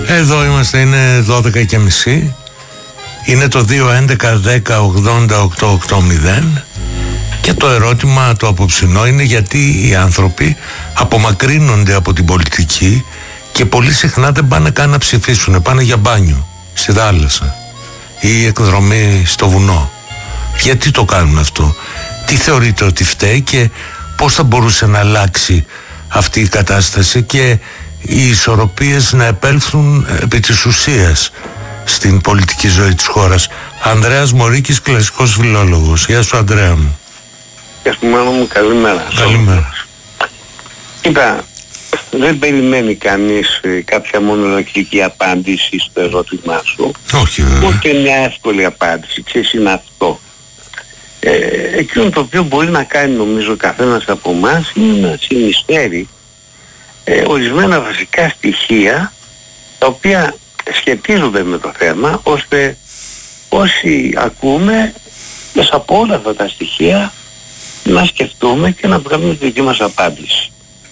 Εδώ είμαστε, είναι 12:30. Είναι το 2-11-10-80-880 και το ερώτημα το απόψινό είναι γιατί οι άνθρωποι απομακρύνονται από την πολιτική και πολύ συχνά δεν πάνε καν να ψηφίσουν, πάνε για μπάνιο στη θάλασσα ή εκδρομή στο βουνό. Γιατί το κάνουν αυτό, τι θεωρείτε ότι φταίει και πώς θα μπορούσε να αλλάξει αυτή η κατάσταση και οι ισορροπίες να επέλθουν επί της ουσίας στην πολιτική ζωή της χώρας. Ανδρέας Μωρίκης, κλασικός φιλόλογος. Γεια σου, Ανδρέα μου. Γεια σου, Μάνο μου, καλημέρα. Καλημέρα. Κοίτα, δεν περιμένει κανείς κάποια μονολογική απάντηση στο ερώτημά σου. Όχι βέβαια. Ούτε μια εύκολη απάντηση, ξέρεις, είναι αυτό. Εκείνο το οποίο μπορεί να κάνει, νομίζω, καθένας από εμάς είναι να συνεισφέρει ορισμένα βασικά στοιχεία τα οποία σχετίζονται με το θέμα, ώστε όσοι ακούμε μέσα από όλα αυτά τα στοιχεία να σκεφτούμε και να βγάλουμε τη δική μας απάντηση.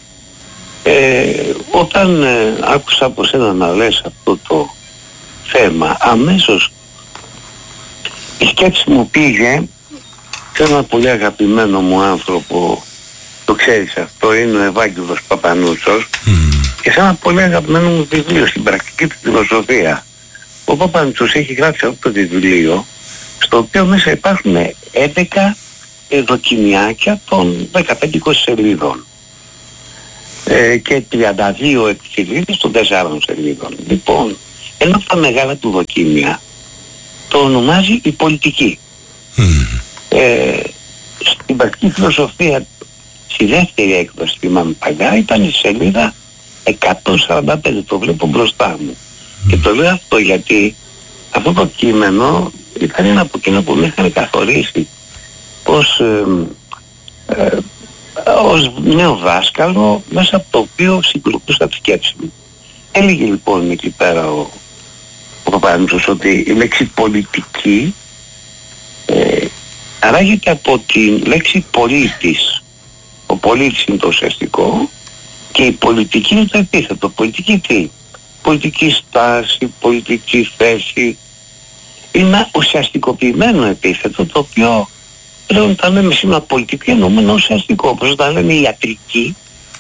Όταν άκουσα από σένα να λες αυτό το θέμα, αμέσως η σκέψη μου πήγε σε ένα πολύ αγαπημένο μου άνθρωπο, το ξέρεις αυτό, είναι ο Ευάγγελος Παπανούτσος, και σε ένα πολύ αγαπημένο μου βιβλίο, στην πρακτική του φιλοσοφία. Ο Παπανούτσος έχει γράψει αυτό το βιβλίο, στο οποίο μέσα υπάρχουν 11 δοκιμιάκια των 15-20 σελίδων και 32 επισελίδες των 4 σελίδων. Λοιπόν, ένα από τα μεγάλα του δοκίμια το ονομάζει η πολιτική. Στην πρακτική φιλοσοφία, στη δεύτερη έκδοση, θυμάμαι παλιά, ήταν η σελίδα 145, το βλέπω μπροστά μου. Και το λέω αυτό γιατί αυτό το κείμενο ήταν ένα από εκείνα που με είχαν καθορίσει ως νέο δάσκαλο, μέσα από το οποίο συγκροτούσα τη σκέψη μου. Έλεγε λοιπόν εκεί πέρα ο Παπανούτσος ότι η λέξη πολιτική αράγεται από τη λέξη πολίτης. Ο πολίτης είναι το ουσιαστικό και η πολιτική είναι το επίθετο. Πολιτική τι? Πολιτική στάση, πολιτική θέση. Είναι ένα ουσιαστικοποιημένο επίθετο, το οποίο πλέον όταν λέμε σήμερα πολιτική εννοούμε ένα ουσιαστικό. Όπως όταν λέμε ιατρική,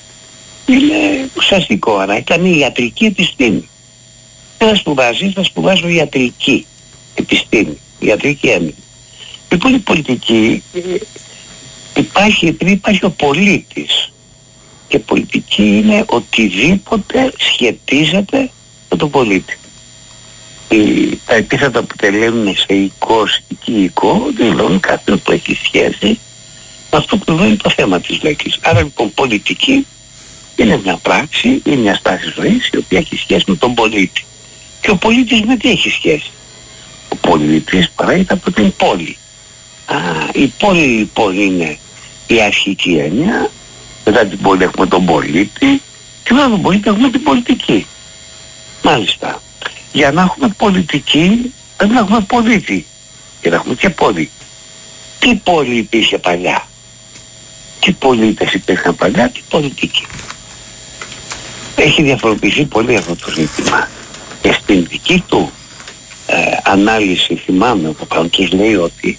είναι ουσιαστικό. Άρα ήταν η ιατρική επιστήμη. Ένα σπουδάζει, θα σπουδάζω ιατρική επιστήμη, ιατρική έμεινε. Λοιπόν, η πολιτική υπάρχει επειδή υπάρχει ο πολίτης, και πολιτική είναι οτιδήποτε σχετίζεται με τον πολίτη. Τα επίθετα που τελειώνουν σε οικός, οικείο, δηλώνουν κάποιον που έχει σχέση με αυτό που είναι το θέμα της λέξης. Άρα λοιπόν πολιτική είναι μια πράξη, είναι μια στάση ζωής η οποία έχει σχέση με τον πολίτη. Και ο πολίτης με τι έχει σχέση? Ο πολίτης παράγεται από την πόλη. Η πόλη λοιπόν είναι η αρχική έννοια, μετά την πόλη έχουμε τον πολίτη και μετά τον πολίτη έχουμε την πολιτική. Μάλιστα. Για να έχουμε πολιτική πρέπει να έχουμε πολίτη και να έχουμε και πόλη. Τι πόλη υπήρχε παλιά? Τι πολίτες υπήρχαν παλιά? Τι πολιτική? Έχει διαφοροποιηθεί πολύ αυτό το ζήτημα και στην δική του ανάλυση θυμάμαι ο Παπανούτσος λέει ότι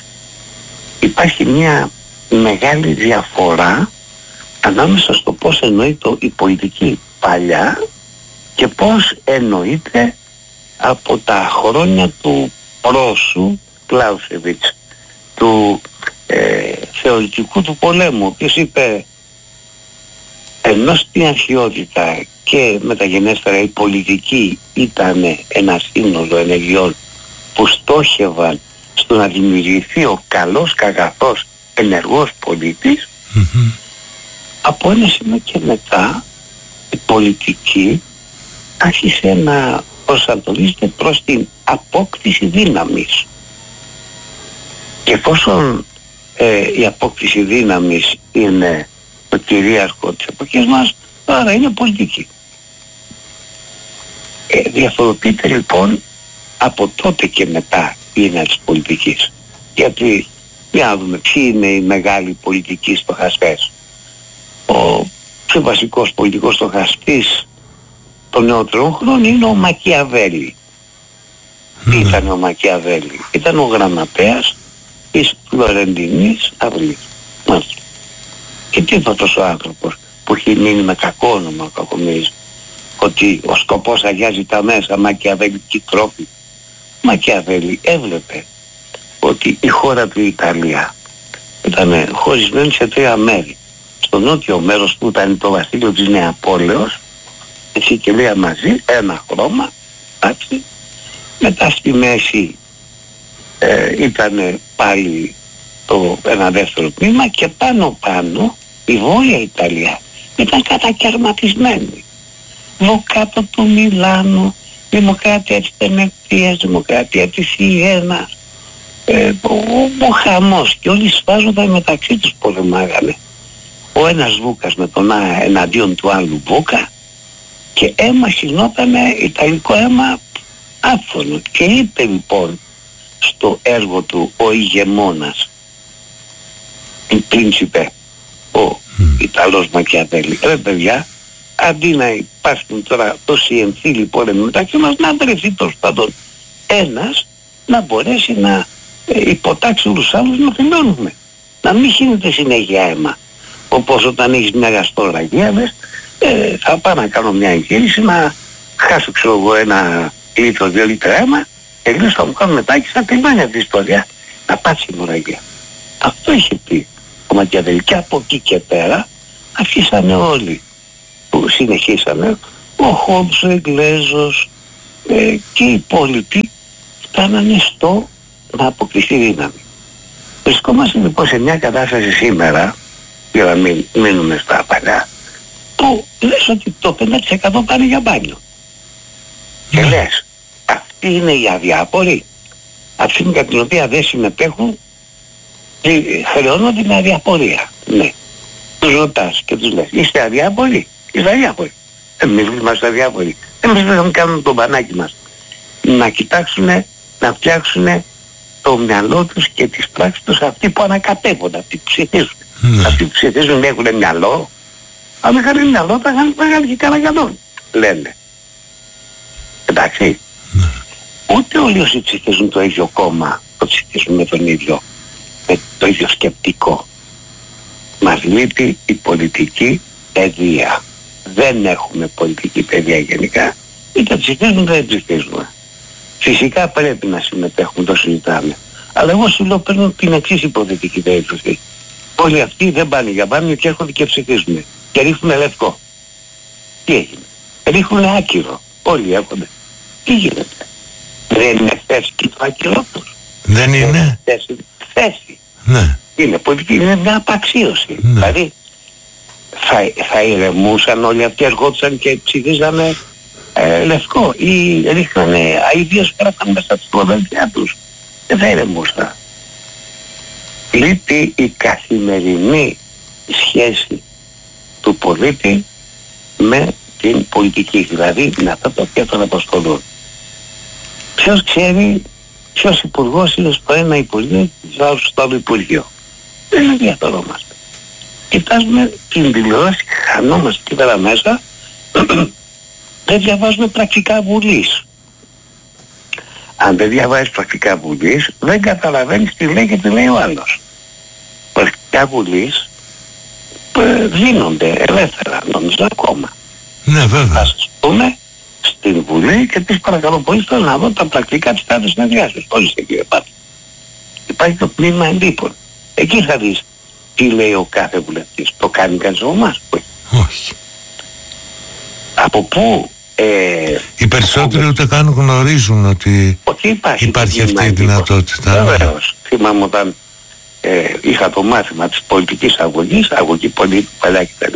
υπάρχει μια μεγάλη διαφορά ανάμεσα στο πώς εννοείται η πολιτική παλιά και πώς εννοείται από τα χρόνια του Πρόσου Κλάουσεβιτς, του θεωρητικού του πολέμου, ο οποίος είπε ενώ στην αρχαιότητα και μεταγενέστερα η πολιτική ήταν ένα σύνολο ενεργειών που στόχευαν στο να δημιουργηθεί ο καλός και αγαθός ενεργός πολίτης, από ένα σημείο και μετά η πολιτική άρχισε να προσανατολίζεται προς την απόκτηση δύναμης. Και εφόσον η απόκτηση δύναμης είναι το κυρίαρχο της εποχής μας, άρα είναι πολιτική. Διαφοροποιείται λοιπόν από τότε και μετά η έννοια της πολιτικής. Γιατί, για να δούμε ποιοι είναι οι μεγάλοι πολιτικοί στοχαστές. Ο πιο βασικός πολιτικός στοχαστής των νεότερων χρόνων είναι ο Μακιαβέλη. Τι ήταν ο Μακιαβέλη? Ήταν ο γραμματέας της Φλωρεντινής Αυλής. Μάλιστα. Και τι είπε αυτός ο άνθρωπος που έχει μείνει με κακό όνομα, κακομοίρης, ότι ο σκοπός αγιάζει τα μέσα, μακιαβελική τρόπη. Μακιαβέλη έβλεπε ότι η χώρα του Ιταλία ήταν χωρισμένη σε 3 μέρη. Στο νότιο μέρος που ήταν το βασίλειο της Νεαπόλεως, η Σικελία μαζί, ένα χρώμα, εντάξει. Μετά στη μέση ήταν πάλι ένα δεύτερο τμήμα και πάνω η Βόρεια Ιταλία ήταν κατακαιρματισμένη. Βοκάτω του Μιλάνου, Δημοκρατία της Βενετίας, Δημοκρατία της Ιένας, ο χαμός, και όλοι σφάζονταν μεταξύ τους, πολεμάγανε. Ο ένας Βούκας με τον εναντίον του άλλου Βούκα, και αίμα χυνότανε, ιταλικό αίμα άφθονο. Και είπε λοιπόν στο έργο του ο ηγεμόνας, η πρίνσιπε, ο Ιταλός Μακιαβέλη, ρε παιδιά, αντί να υπάρχουν τώρα τόσοι εμφύλοι πόλεμοι μεταξύ μας, να βρεθεί τέλος πάντων ένας να μπορέσει να υποτάξει όλους τους άλλους, να τελειώνουμε. Να μην χύνεται συνέχεια αίμα. Όπως όταν έχεις μια γαστροραγία, θα πάω να κάνω μια εγχείρηση, να χάσω ξέρω εγώ 1 λίτρο, 2 λίτρα αίμα, τελείως θα μου κάνω μετά και θα τελειώνει αυτή η ιστορία. Να πάτσει η μουραγία. Αυτό είχε πει ο Μακιαβέλη, και από εκεί και πέρα αρχίσανε όλοι που συνεχίσανε, ο Χόμπς, ο Εγγλέζος και οι υπόλοιποι φτάνανε στο να αποκτηθεί δύναμη. Βρισκόμαστε λοιπόν σε μια κατάσταση σήμερα, για να μην μείνουμε στα παλιά, που λες ότι το 50% πάνε για μπάνιο. Και λες, αυτοί είναι οι αδιάποροι. Αυτή είναι την οποία δεν συμμετέχουν, χρεώνονται την αδιαπορία. Ναι. Τους ρωτάς και τους λες, είστε αδιάποροι? Είστε αδιάποροι. Εμείς είμαστε αδιάποροι. Εμείς δεν κάνουμε το μπανάκι μας. Να κοιτάξουν, να φτιάξουν το μυαλό τους και τις πράξεις τους, αυτοί που ανακατεύονται, αυτοί που ψηφίζουν. Αυτοί που ψηφίζουν έχουν μυαλό. Αν είχαν μυαλό θα είχαν και κανένα, λένε. Εντάξει. Ούτε όλοι όσοι ψηφίζουν το ίδιο κόμμα το ψηφίζουν με τον ίδιο, με το ίδιο σκεπτικό. Μας λείπει η πολιτική παιδεία. Δεν έχουμε πολιτική παιδεία γενικά. Είτε ψηφίζουν δεν ψηφίζουμε. Φυσικά πρέπει να συμμετέχουμε, το συζητάμε. Αλλά εγώ σου λέω, παίρνω την εξής υποθετική περίπτωση. Όλοι αυτοί δεν πάνε για μπάνιο και έρχονται και ψηφίζουν. Και ρίχνουν λευκό. Τι έγινε? Ρίχνουν άκυρο. Όλοι έρχονται. Τι γίνεται? Δεν είναι θέση και το άκυρο τους? Δεν είναι. Θέση. Ναι. Είναι πολιτική, είναι μια απαξίωση. Ναι. Δηλαδή θα ηρεμούσαν όλοι αυτοί, ερχόντουσαν και ψηφίζανε λευκό ή ρίχνανε αηδίως, πέρασαν μέσα στην κοδελφιά τους. Δεν θα ηρεμούσαν. Λείπει η καθημερινή σχέση του πολίτη με την πολιτική, δηλαδή με αυτά τα οποία τον απασχολούν. Ποιος ξέρει ποιος υπουργός είναι στο ένα Υπουργείο και στο άλλο Υπουργείο? Δεν ενδιαφερόμαστε. Κοιτάζουμε την τηλεόραση, χανόμαστε εκεί πέρα μέσα, δεν διαβάζουμε πρακτικά Βουλής. Αν δεν διαβάζεις πρακτικά Βουλής, δεν καταλαβαίνεις τι λέει και τι λέει ο άλλος. Πρακτικά Βουλής δίνονται ελεύθερα, νομίζω ακόμα. Ναι, βέβαια. Θα σας πούμε στην Βουλή και τις παρακαλώ πολύ θέλω να δω τα πρακτικά της κάθε συνεδριάσεως. Όλοι κύριε Πάτη. Υπάρχει το τμήμα εντύπων. Εκεί θα δεις τι λέει ο κάθε βουλευτής. Το κάνει κανείς από εμάς? Όχι. Από πού? Οι περισσότεροι ούτε καν γνωρίζουν ότι υπάρχει αυτή η δυνατότητα. Βεβαίως. Θυμάμαι όταν είχα το μάθημα της πολιτικής αγωγής, αγωγή πολίτη, παλιά κτλ.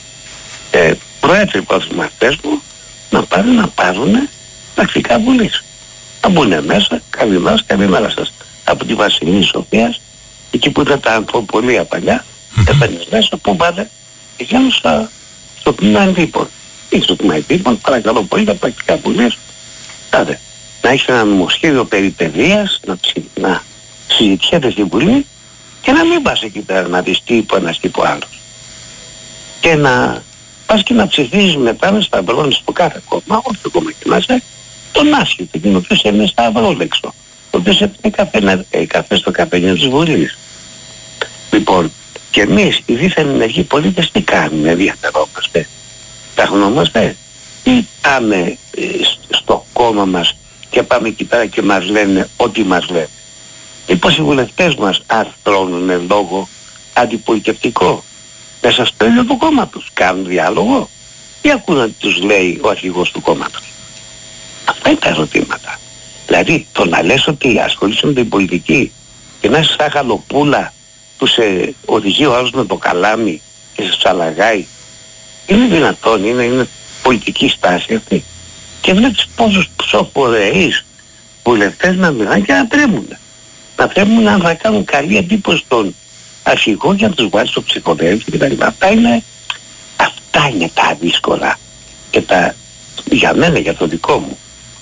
Προέτρεπα τους μαθητές μου να πάρουν πρακτικά Βουλής. Να μπουν μέσα, καλημέρα σας. Από τη Βασιλική Σοφίας, εκεί που ήταν τα ανθοπολία παλιά, έπαιρνες μέσα, πού πάτε? Πηγαίνω στο τμήμα εντύπων. Ή στο τμήμα εντύπων, παρακαλώ πολύ, τα πρακτικά Βουλής. Κάτε. Να έχεις ένα νομοσχέδιο περί παιδείας, να συζητιέται στη Βουλή και να μην πας εκεί πέρα να δεις τι είπε ένας τι είπε άλλος. Και να πας και να ψηφίζεις μετά να σταυρώνεις στο κάθε κόμμα, όποιο κόμμα και να είσαι, τον άσχετο, εκείνο ο οποίος είναι σταυρόλεξο, ο οποίος έπαιρνε καφέ στο καφενείο της Βουλής. Λοιπόν, και εμείς οι δίθεν ενεργοί πολίτες τι κάνουμε, ενδιαφερόμαστε, ψαχνόμαστε ή πάμε στο κόμμα μας και πάμε εκεί πέρα και μας λένε ό,τι μας λένε. Μήπως οι βουλευτές μας αρθρώνουν λόγο αντιπολιτευτικό μέσα στο ίδιο του κόμμα τους, κάνουν διάλογο ή ακούν ότι τους λέει ο αρχηγός του κόμματος. Αυτά είναι τα ερωτήματα. Δηλαδή το να λες ότι ασχολείσαι με την πολιτική και να είσαι σαν χαλοπούλα που σε οδηγεί ο άλλος με το καλάμι και σε σαλαγάει, είναι δυνατόν, είναι πολιτική στάση αυτή. Και βλέπεις πόσους ψωφορεείς βουλευτές να μιλάνε και να τρέμουν. Να τρέμουν αν θα κάνουν καλή εντύπωση στον αρχηγό για να τους βάλει στο ψυχοδέλτιο κτλ. Αυτά είναι τα δύσκολα και τα, για μένα, για το δικό μου,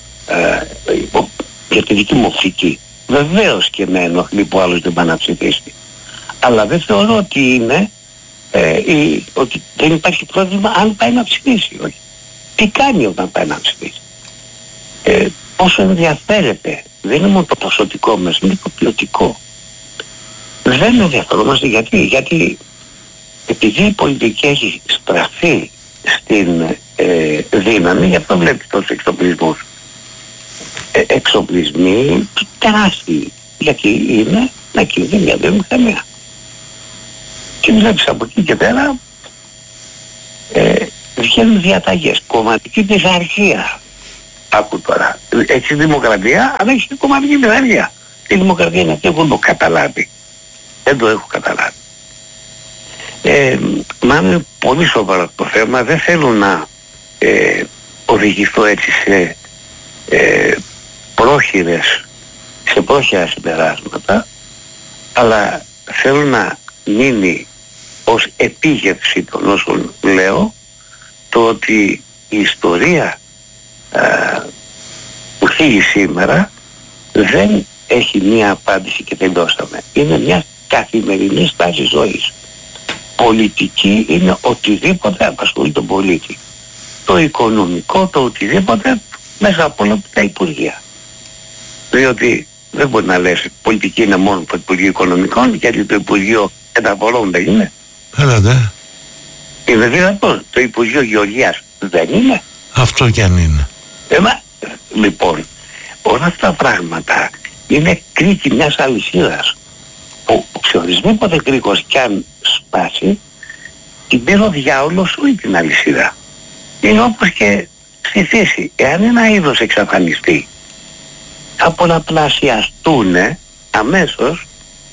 για τη δική μου οπτική. Βεβαίως και με ενοχλεί που άλλος δεν πάει να ψηφίσει. Αλλά δεν θεωρώ ότι είναι ότι δεν υπάρχει πρόβλημα αν πάει να ψηφίσει. Όχι. Τι κάνει όταν πάει να ψηφίσει. Πόσο ενδιαφέρεται. Δεν είναι μόνο το ποσοτικό μας, είναι το ποιοτικό. Δεν ενδιαφερόμαστε γιατί επειδή η πολιτική έχει στραφεί στην δύναμη, γι' αυτό βλέπεις τόσους εξοπλισμούς. Εξοπλισμοί τεράστιοι, γιατί είναι να κινηθεί μια βιομηχανία. Και βλέπεις από εκεί και πέρα βγαίνουν διαταγές, κομματική πειθαρχία. Άκου τώρα, έχεις δημοκρατία, αλλά έχεις κομματική πειθαρχία. Η δημοκρατία είναι αυτή, εγώ το καταλάβει. Δεν το έχω καταλάβει. Μα είναι πολύ σοβαρό το θέμα, δεν θέλω να οδηγηθώ έτσι σε πρόχειρα συμπεράσματα, αλλά θέλω να μείνει ως επίγευση των όσων λέω το ότι η ιστορία που θίγει σήμερα δεν έχει μία απάντηση και τελειώσαμε. Είναι μια καθημερινή στάση ζωής. Πολιτική είναι οτιδήποτε απασχολεί τον πολίτη. Το οικονομικό, το οτιδήποτε μέσα από όλα τα υπουργεία. Διότι δεν μπορεί να λες πολιτική είναι μόνο το Υπουργείο Οικονομικών, γιατί το Υπουργείο Μεταφορών δεν είναι. Έλατε. Είναι δυνατόν. Το Υπουργείο Γεωργίας δεν είναι. Αυτό κι αν είναι. Λοιπόν, όλα αυτά τα πράγματα είναι κρίκη μιας αλυσίδας που σε ορισμήποτε κρίκος κι αν σπάσει, την πήρε ο διάολος ή την αλυσίδα. Είναι όπως και στη φύση. Εάν ένα είδος εξαφανιστεί, θα πολλαπλασιαστούν αμέσως,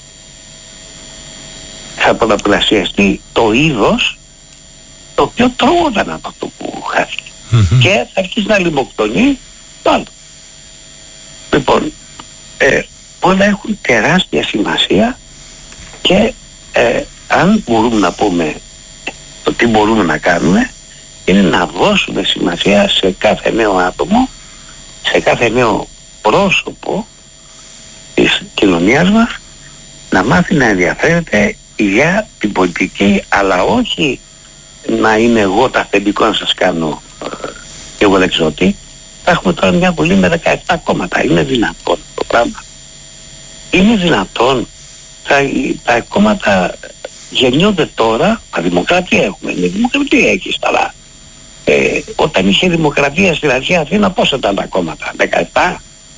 θα πολλαπλασιαστεί το είδος το οποίο τρώγονταν από αυτό που χάθηκε. Και θα αρχίσει να λιμοκτονεί το άλλο. Λοιπόν, όλα έχουν τεράστια σημασία και αν μπορούμε να πούμε το τι μπορούμε να κάνουμε είναι να δώσουμε σημασία σε κάθε νέο άτομο, σε κάθε νέο πρόσωπο της κοινωνίας μας, να μάθει να ενδιαφέρεται για την πολιτική, αλλά όχι να είναι εγώ τα αφεντικό να σας κάνω και εγώ δεν ξέρω τι. Θα έχουμε τώρα μια Βουλή με 17 κόμματα. Είναι δυνατόν το πράγμα? Είναι δυνατόν? Τα κόμματα γεννιόνται τώρα, τα δημοκρατία έχουμε, η δημοκρατία έχεις, αλλά όταν είχε δημοκρατία στην αρχαία Αθήνα πόσα ήταν τα κόμματα? 17?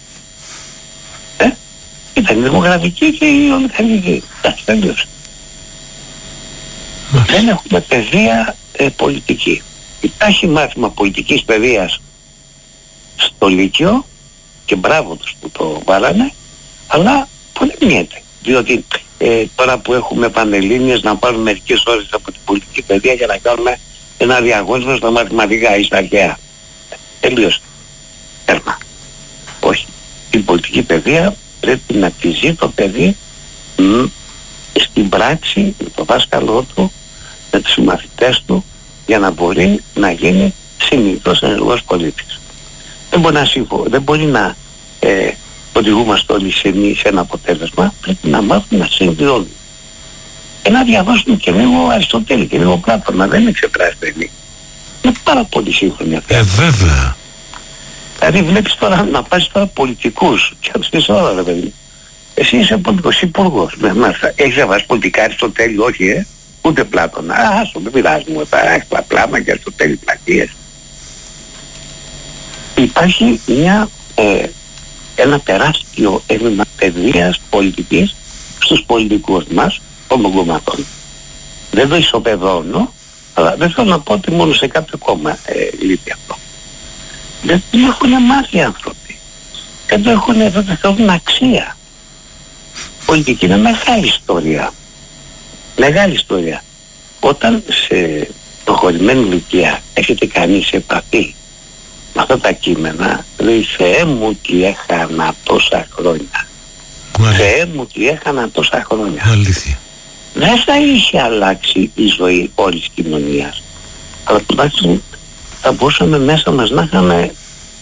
Ήταν η δημοκρατική και η ολυθαρχική. Εντάξει, τελείωσε. Δεν έχουμε παιδεία πολιτική. Υπάρχει μάθημα πολιτικής παιδείας στο Λύκειο και μπράβο τους που το βάλανε, αλλά πολεμιέται. Διότι τώρα που έχουμε πανελλήνιες να πάρουν μερικές ώρες από την πολιτική παιδεία για να κάνουμε ένα διαγώνισμα στα μαθηματικά ή στα αρχαία. Τελείωσε. Τέρμα. Όχι. Η πολιτική παιδεία πρέπει να τη ζει το παιδί στην πράξη, με το δάσκαλό του, με τους συμμαθητές του, για να μπορεί να γίνει συνήθως ενεργός πολίτης. Δεν μπορεί να οδηγούμαστε όλοι σε ένα αποτέλεσμα. Πρέπει να μάθουμε να συνδυώνουμε. Και να διαβάσουμε και λίγο Αριστοτέλη και λίγο Πλάτωνα. Δεν είναι ξεπράσινη Είναι πάρα πολύ σύγχρονη αυτή. Βέβαια. Δηλαδή βλέπεις τώρα να πας τώρα πολιτικούς και να τους πεις όλα ρε παιδί. Εσύ είσαι πολιτικός υπουργός. Έχεις διαβάσει πολιτικά Αριστοτέλη? Όχι ούτε Πλάτωνα. Άστο, δεν πειράζει μου. Έχεις πλάμα και Αριστοτέλη πλατείες. Υπάρχει ένα τεράστιο έλλειμμα παιδείας πολιτικής στους πολιτικούς μας των κομματών. Δεν το ισοπεδώνω, αλλά δεν θέλω να πω ότι μόνο σε κάποιο κόμμα λείπει αυτό. Δεν έχουν μάθει οι άνθρωποι. Δεν το έχουν αξία. Πολιτική είναι μεγάλη ιστορία. Μεγάλη ιστορία. Όταν σε προχωρημένη ηλικία έχετε κάνει σε επαφή με αυτά τα κείμενα, λέει Θεέ μου τι έχανα τόσα χρόνια. Θεέ μου τι έχανα τόσα χρόνια. Αλήθεια. Δεν θα είχε αλλάξει η ζωή όλης της κοινωνίας. Αλλά τουλάχιστον θα μπορούσαμε μέσα μας να είχαμε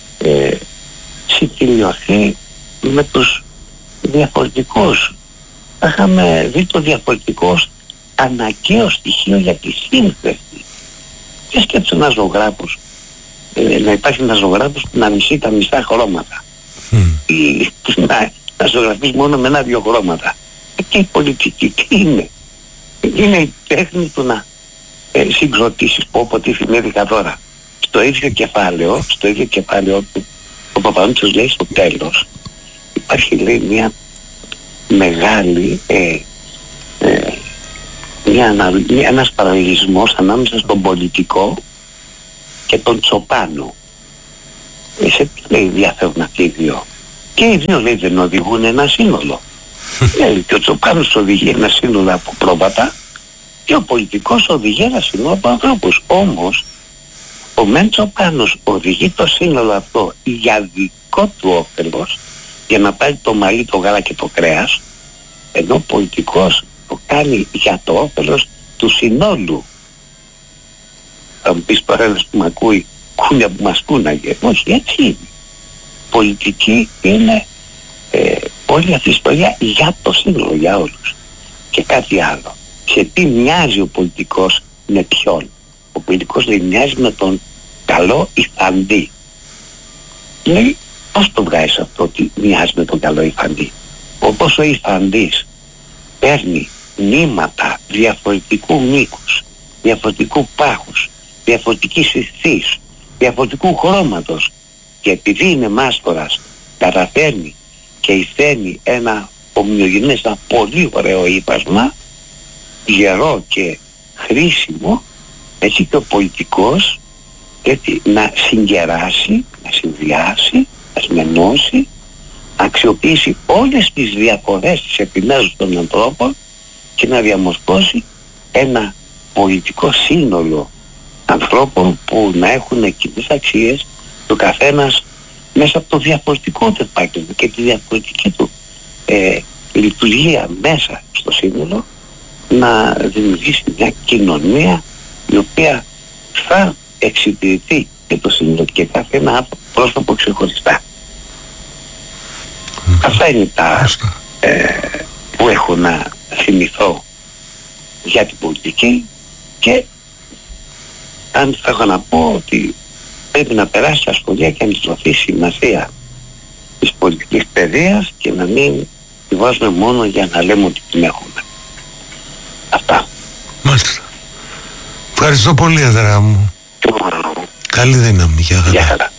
συμφιλειωθεί με τους διαφορετικούς. Θα είχαμε δει το διαφορετικό ως αναγκαίο στοιχείο για τη σύνθεση. Και σκέψε ένας ζωγράφος, να υπάρχει ένας ζωγράφος που να μισεί τα μισά χρώματα. Ή να ζωγραφείς μόνο με 1-2 χρώματα. Και η πολιτική τι είναι? Είναι η τέχνη του να συγκροτήσεις πω τι θυμήθηκα τώρα. Στο ίδιο κεφάλαιο του ο Παπανούτσος λέει στο τέλος υπάρχει λέει μια μεγάλη ένας παραλληλισμός ανάμεσα στον πολιτικό και τον Τσοπάνο. Σε τι λέει διαφέρουν αυτοί οι δύο? Και οι δύο λέει δεν οδηγούν ένα σύνολο. Λέει και ο Τσοπάνος οδηγεί ένα σύνολο από πρόβατα και ο πολιτικός οδηγεί ένα σύνολο από ανθρώπους. Όμως ο μεν Τσοπάνος οδηγεί το σύνολο αυτό για δικό του όφελος, για να πάρει το μαλλί, το γάλα και το κρέας, ενώ ο πολιτικός το κάνει για το όφελος του συνόλου. Θα μου πεις τώρα ένας που μ' ακούει, κούνια που μας κούναγε. Όχι, έτσι είναι. Πολιτική είναι όλη αυτή η ιστορία για το σύνολο, για όλους. Και κάτι άλλο. Σε τι μοιάζει ο πολιτικός με ποιον? Ο πολιτικός δεν μοιάζει με τον καλό υφαντή. Λέει, πώς το βγάζεις αυτό ότι μοιάζει με τον καλό υφαντή? Όπως ο υφαντής παίρνει νήματα διαφορετικού μήκους, διαφορετικού πάχους, διαφορετικής υφής, διαφορετικού χρώματος, και επειδή είναι μάστορας καταφέρνει και υφαίνει ένα ομοιογενές, ένα πολύ ωραίο ύπασμα, γερό και χρήσιμο, έτσι και ο πολιτικός έτσι, να συγκεράσει, να συνδυάσει, να συμμενώσει, να αξιοποιήσει όλες τις διαφορές της επιμέρους των ανθρώπων και να διαμορφώσει ένα πολιτικό σύνολο ανθρώπων που να έχουν κοινές αξίες, το καθένας μέσα από το διαφορετικό του επάγγελμα και τη διαφορετική του λειτουργία μέσα στο σύνολο, να δημιουργήσει μια κοινωνία η οποία θα εξυπηρετεί και το σύνολο και κάθε ένα πρόσωπο ξεχωριστά. Αυτά είναι τα που έχω να θυμηθώ για την πολιτική, και αν θα έχω να πω ότι πρέπει να περάσει στα σχολεία και να αντιστρωθεί σημασία της πολιτικής παιδείας και να μην τη βάζουμε μόνο για να λέμε ότι την έχουμε. Αυτά. Μάλιστα. Ευχαριστώ πολύ, αδερά μου. Καλή δύναμη. Γεια χαρά.